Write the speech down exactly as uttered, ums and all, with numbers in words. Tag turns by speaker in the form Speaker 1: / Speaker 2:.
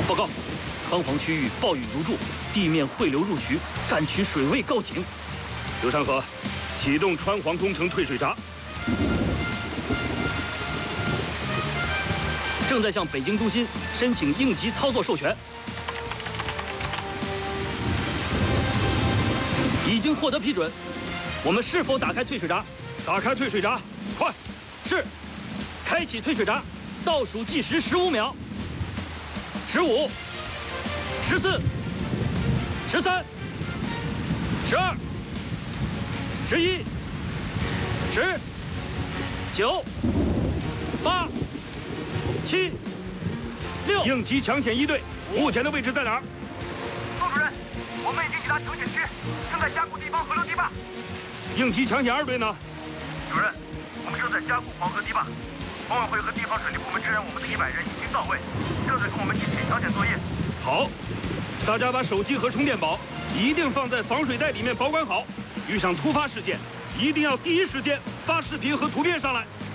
Speaker 1: 报告，川黄区域暴雨如注，地面汇流入渠，干渠水位告警。
Speaker 2: 刘长河，启动川黄工程退水闸。
Speaker 1: 正在向北京中心申请应急操作授权。已经获得批准，我们是否打开退水闸？
Speaker 2: 打开退水闸，快！
Speaker 1: 是，开启退水闸，倒数计时十五秒。十五、十四、十三、十二、十一、十、九、八、七、六。
Speaker 2: 应急抢险一队目前的位置在哪儿？
Speaker 3: 宋主任，我们已经抵达抢险区，正在加固地方河流堤坝。
Speaker 2: 应急抢险二队呢？
Speaker 3: 主任，我们正在加固黄河堤坝，管委会和地方水利部门支援我们的一百人已经到位，正在跟我们进行抢险作业。
Speaker 2: 好，大家把手机和充电宝一定放在防水袋里面保管好，遇上突发事件，一定要第一时间发视频和图片上来。